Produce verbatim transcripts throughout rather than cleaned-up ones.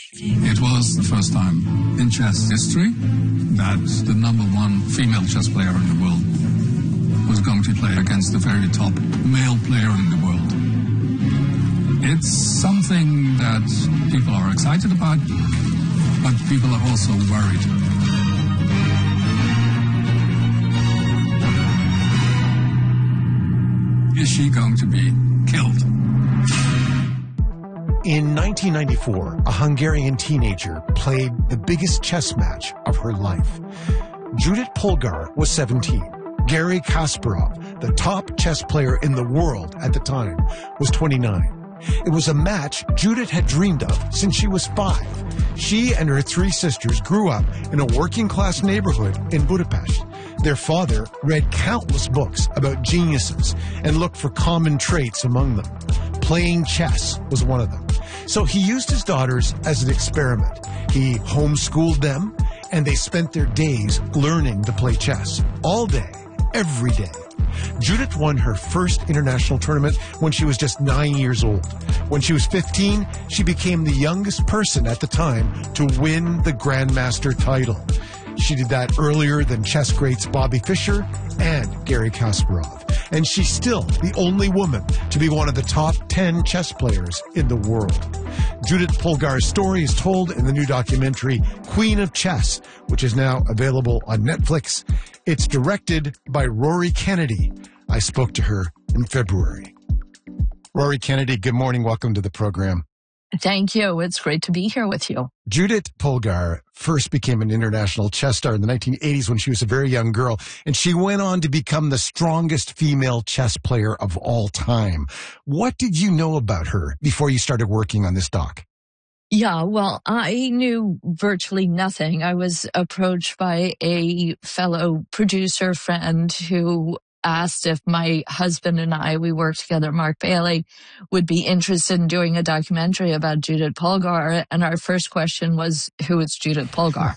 It was the first time in chess history that the number one female chess player in the world was going to play against the very top male player in the world. It's something that people are excited about, but people are also worried. Is she going to be killed? In nineteen ninety-four, a Hungarian teenager played the biggest chess match of her life. Judith Polgar was seventeen. Garry Kasparov, the top chess player in the world at the time, was twenty-nine. It was a match Judith had dreamed of since she was five. She and her three sisters grew up in a working-class neighborhood in Budapest. Their father read countless books about geniuses and looked for common traits among them. Playing chess was one of them. So he used his daughters as an experiment. He homeschooled them, and they spent their days learning to play chess. All day, every day. Judith won her first international tournament when she was just nine years old. When she was fifteen, she became the youngest person at the time to win the Grandmaster title. She did that earlier than chess greats Bobby Fischer and Garry Kasparov. And she's still the only woman to be one of the top ten chess players in the world. Judith Polgar's story is told in the new documentary Queen of Chess, which is now available on Netflix. It's directed by Rory Kennedy. I spoke to her in February. Rory Kennedy, good morning. Welcome to the program. Thank you. It's great to be here with you. Judith Polgar first became an international chess star in the nineteen eighties when she was a very young girl, and she went on to become the strongest female chess player of all time. What did you know about her before you started working on this doc? Yeah, well, I knew virtually nothing. I was approached by a fellow producer friend who asked if my husband and I, we worked together, Mark Bailey, would be interested in doing a documentary about Judith Polgar. And our first question was, who is Judith Polgar?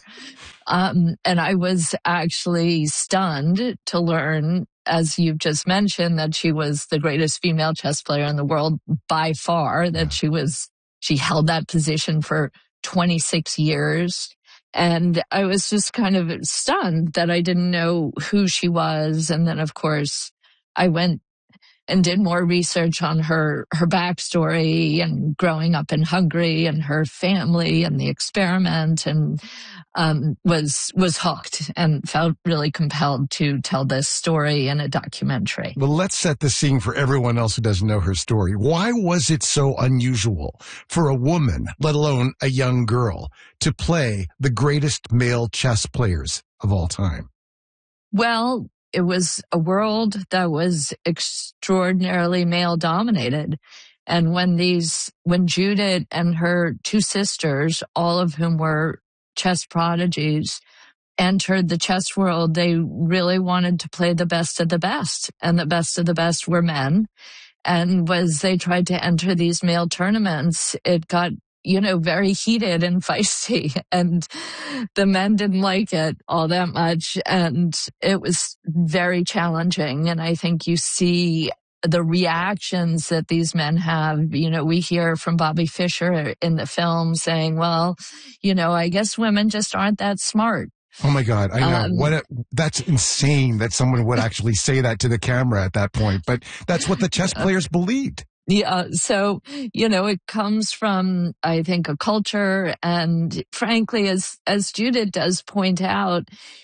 um, and I was actually stunned to learn, as you've just mentioned, that she was the greatest female chess player in the world by far, that she was, she held that position for twenty-six years. And I was just kind of stunned that I didn't know who she was. And then, of course, I went and did more research on her, her backstory and growing up in Hungary and her family and the experiment, and um, was was hooked and felt really compelled to tell this story in a documentary. Well, let's set the scene for everyone else who doesn't know her story. Why was it so unusual for a woman, let alone a young girl, to play the greatest male chess players of all time? Well, it was a world that was extraordinarily male dominated. And when these, when Judith and her two sisters, all of whom were chess prodigies, entered the chess world, they really wanted to play the best of the best. And the best of the best were men. And as they tried to enter these male tournaments, it got, you know, very heated and feisty, and the men didn't like it all that much. And it was very challenging. And I think you see the reactions that these men have. You know, we hear from Bobby Fischer in the film saying, well, you know, I guess women just aren't that smart. Oh my God, I know. Um, what a, that's insane that someone would actually say that to the camera at that point. But that's what the chess players believed. Yeah. So, you know, it comes from, I think, a culture. And frankly, as, as Judith does point out,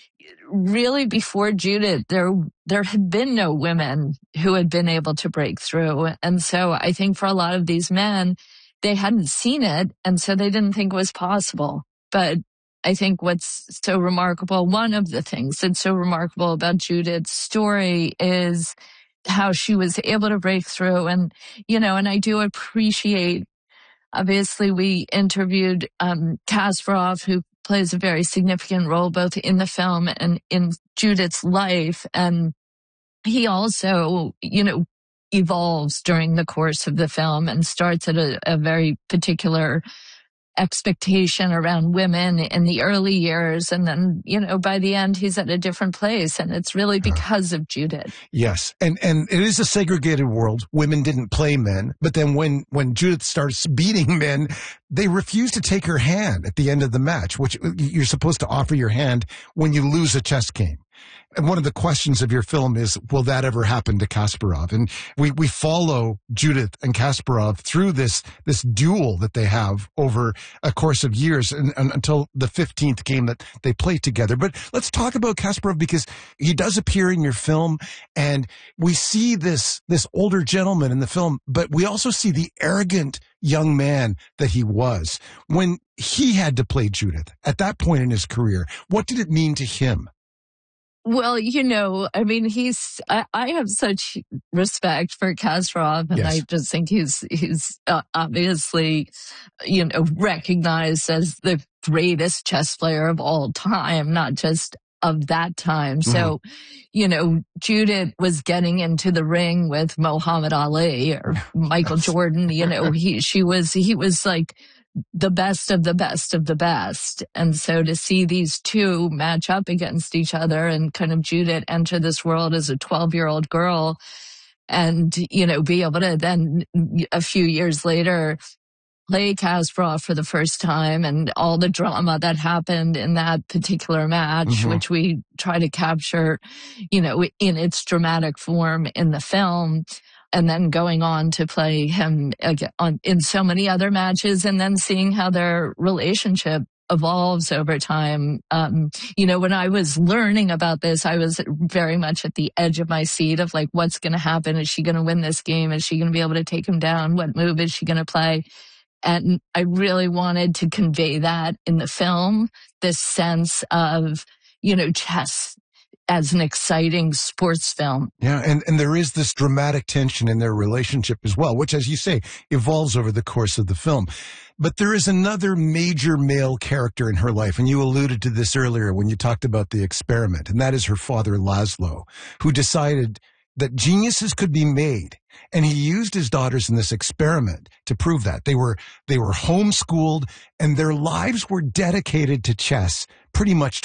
really before Judith, there, there had been no women who had been able to break through. And so I think for a lot of these men, they hadn't seen it. And so they didn't think it was possible. But I think what's so remarkable, one of the things that's so remarkable about Judith's story is how she was able to break through. And, you know, and I do appreciate, obviously, we interviewed um, Kasparov, who plays a very significant role both in the film and in Judith's life. And he also, you know, evolves during the course of the film and starts at a, a very particular expectation around women in the early years. And then, you know, by the end, he's at a different place. And it's really because of Judith. Yes. And, and it is a segregated world. Women didn't play men. But then when, when Judith starts beating men, they refuse to take her hand at the end of the match, which you're supposed to offer your hand when you lose a chess game. And one of the questions of your film is, will that ever happen to Kasparov? And we, we follow Judith and Kasparov through this, this duel that they have over a course of years and, and until the fifteenth game that they play together. But let's talk about Kasparov because he does appear in your film and we see this, this older gentleman in the film, but we also see the arrogant young man that he was when he had to play Judith at that point in his career. What did it mean to him? Well, you know, I mean, he's, I, I have such respect for Kasparov, and Yes. I just think he's, he's uh, obviously, you know, recognized as the greatest chess player of all time, not just of that time. Mm-hmm. So, you know, Judith was getting into the ring with Muhammad Ali or Michael Jordan, you know, he, she was, he was like, the best of the best of the best. And so to see these two match up against each other and kind of Judith enter this world as a twelve-year-old girl and, you know, be able to then a few years later play Kasparov for the first time and all the drama that happened in that particular match, mm-hmm. which we try to capture, you know, in its dramatic form in the film. And then going on to play him again on, in so many other matches and then seeing how their relationship evolves over time. Um, you know, when I was learning about this, I was very much at the edge of my seat of like, what's going to happen? Is she going to win this game? Is she going to be able to take him down? What move is she going to play? And I really wanted to convey that in the film, this sense of, you know, chess as an exciting sports film. Yeah, and, and there is this dramatic tension in their relationship as well, which, as you say, evolves over the course of the film. But there is another major male character in her life, and you alluded to this earlier when you talked about The Experiment, and that is her father, Laszlo, who decided that geniuses could be made. And he used his daughters in this experiment to prove that. They were, they were homeschooled, and their lives were dedicated to chess pretty much